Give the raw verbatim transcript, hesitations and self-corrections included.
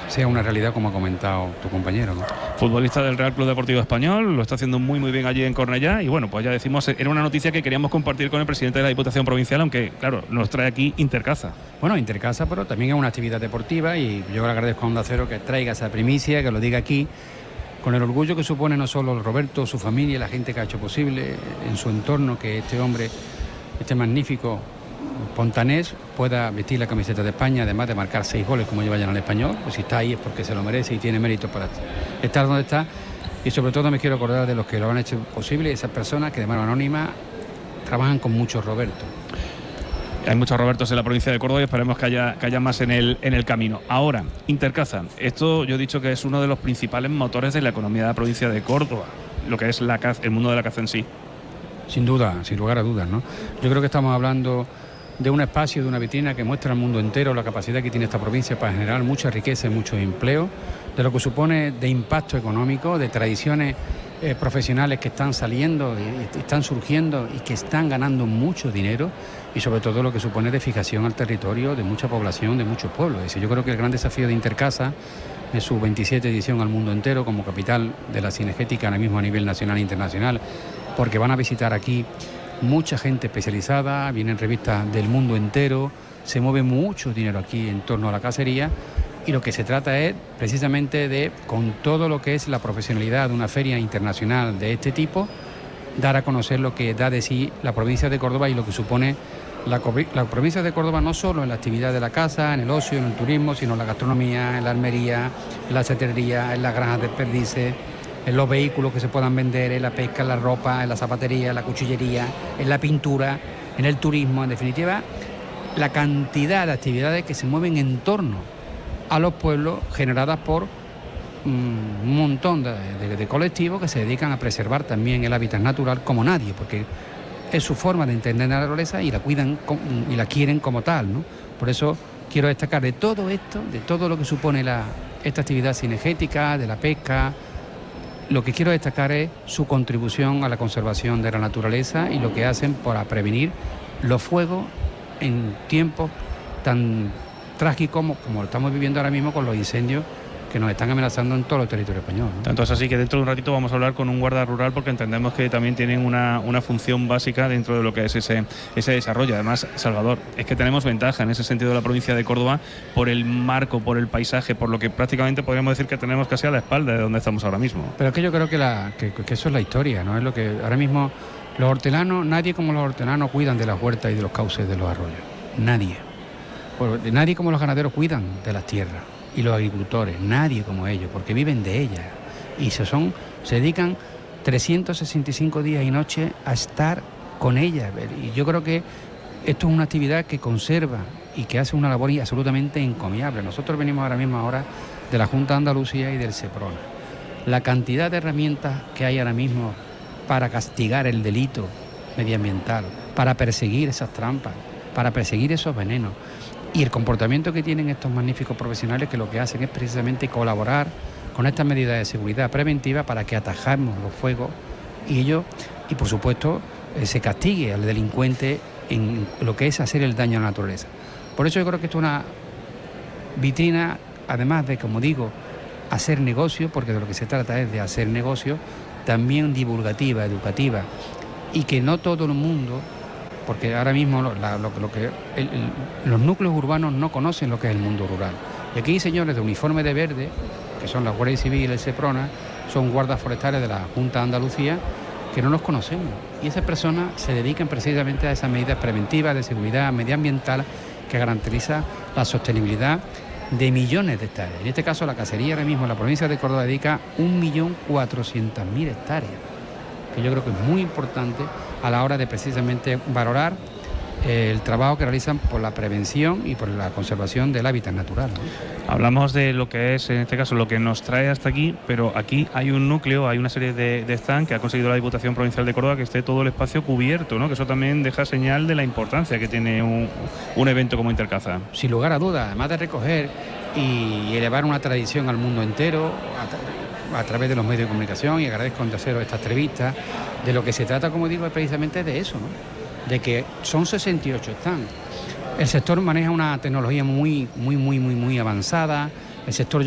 sea una realidad como ha comentado tu compañero, ¿no? Futbolista del Real Club Deportivo Español, lo está haciendo muy muy bien allí en Cornellá y bueno, pues ya decimos, era una noticia que queríamos compartir con el presidente de la Diputación Provincial, aunque claro, nos trae aquí Intercaza. Bueno, Intercaza, pero también es una actividad deportiva y yo le agradezco a Onda Cero que traiga esa primicia, que lo diga aquí, con el orgullo que supone no solo Roberto, su familia, la gente que ha hecho posible en su entorno que este hombre, este magnífico pontanés, pueda vestir la camiseta de España, además de marcar seis goles como lleva ya en el Español. Pues si está ahí es porque se lo merece y tiene mérito para estar donde está. Y sobre todo me quiero acordar de los que lo han hecho posible, esas personas que de manera anónima trabajan con muchos Roberto. Hay muchos Robertos en la provincia de Córdoba y esperemos que haya, que haya más en el, en el camino. Ahora, Intercaza, esto yo he dicho que es uno de los principales motores de la economía de la provincia de Córdoba, lo que es la caza, el mundo de la caza en sí. Sin duda, sin lugar a dudas, ¿no? Yo creo que estamos hablando de un espacio, de una vitrina que muestra al mundo entero la capacidad que tiene esta provincia para generar mucha riqueza y muchos empleos, de lo que supone de impacto económico, de tradiciones eh, profesionales que están saliendo y, y están surgiendo y que están ganando mucho dinero, y sobre todo lo que supone de fijación al territorio de mucha población, de muchos pueblos. Es decir, yo creo que el gran desafío de Intercaza es su veintisiete edición al mundo entero como capital de la cinegética ahora mismo a nivel nacional e internacional, porque van a visitar aquí mucha gente especializada, vienen revistas del mundo entero, se mueve mucho dinero aquí en torno a la cacería, y lo que se trata es precisamente de, con todo lo que es la profesionalidad de una feria internacional de este tipo, dar a conocer lo que da de sí la provincia de Córdoba y lo que supone la, la provincia de Córdoba, no solo en la actividad de la caza, en el ocio, en el turismo, sino en la gastronomía, en la armería, en la cetrería, en las granjas de perdices, en los vehículos que se puedan vender, en la pesca, en la ropa, en la zapatería, en la cuchillería, en la pintura, en el turismo, en definitiva, la cantidad de actividades que se mueven en torno a los pueblos generadas por un montón de, de, de colectivos que se dedican a preservar también el hábitat natural como nadie, porque es su forma de entender la naturaleza y la cuidan y la quieren como tal, ¿no? Por eso quiero destacar de todo esto, de todo lo que supone la, esta actividad cinegética, de la pesca. Lo que quiero destacar es su contribución a la conservación de la naturaleza y lo que hacen para prevenir los fuegos en tiempos tan trágicos como, como lo estamos viviendo ahora mismo con los incendios que nos están amenazando en todo el territorio español, ¿no? Tanto es así que dentro de un ratito vamos a hablar con un guarda rural, porque entendemos que también tienen una, una función básica dentro de lo que es ese, ese desarrollo. Además, Salvador, es que tenemos ventaja en ese sentido de la provincia de Córdoba por el marco, por el paisaje, por lo que prácticamente podríamos decir que tenemos casi a la espalda de donde estamos ahora mismo. Pero es que yo creo que, la, que, que eso es la historia, ¿no? Es lo que ahora mismo los hortelanos, nadie como los hortelanos cuidan de las huertas y de los cauces de los arroyos. Nadie. Por, nadie como los ganaderos cuidan de las tierras. Y los agricultores, nadie como ellos, porque viven de ellas y se son se dedican trescientos sesenta y cinco días y noches a estar con ellas. Y yo creo que esto es una actividad que conserva y que hace una labor absolutamente encomiable. Nosotros venimos ahora mismo ahora de la Junta de Andalucía y del Seprona. La cantidad de herramientas que hay ahora mismo para castigar el delito medioambiental, para perseguir esas trampas, para perseguir esos venenos, y el comportamiento que tienen estos magníficos profesionales, que lo que hacen es precisamente colaborar con estas medidas de seguridad preventiva para que atajemos los fuegos y ello, y por supuesto eh, se castigue al delincuente en lo que es hacer el daño a la naturaleza. Por eso yo creo que esto es una vitrina, además de, como digo, hacer negocio, porque de lo que se trata es de hacer negocio, también divulgativa, educativa, y que no todo el mundo, porque ahora mismo lo, la, lo, lo que el, el, los núcleos urbanos no conocen lo que es el mundo rural. Y aquí hay señores de uniforme de verde, que son la Guardia Civil, el Seprona, son guardas forestales de la Junta de Andalucía, que no los conocemos. Y esas personas se dedican precisamente a esas medidas preventivas de seguridad medioambiental que garantiza la sostenibilidad de millones de hectáreas. En este caso, la cacería ahora mismo en la provincia de Córdoba dedica un millón cuatrocientas mil hectáreas, que yo creo que es muy importante a la hora de precisamente valorar eh, el trabajo que realizan por la prevención y por la conservación del hábitat natural, ¿no? Hablamos de lo que es, en este caso, lo que nos trae hasta aquí, pero aquí hay un núcleo, hay una serie de, de stand que ha conseguido la Diputación Provincial de Córdoba que esté todo el espacio cubierto, ¿no? Que eso también deja señal de la importancia que tiene un, un evento como Intercaza. Sin lugar a dudas, además de recoger y elevar una tradición al mundo entero a, a través de los medios de comunicación, y agradezco en tercero esta entrevista. De lo que se trata, como digo, es precisamente de eso, ¿no? De que son sesenta y ocho stands. El sector maneja una tecnología muy, muy, muy, muy, muy avanzada. El sector